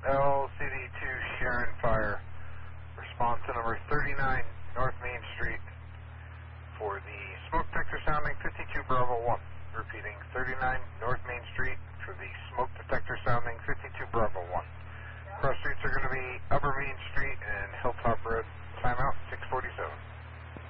LCD2 Sharon Fire. Response to number 39 North Main Street for the smoke detector sounding 52 Bravo 1. Repeating, 39 North Main Street for the smoke detector sounding 52 Bravo 1. Cross streets are going to be Upper Main Street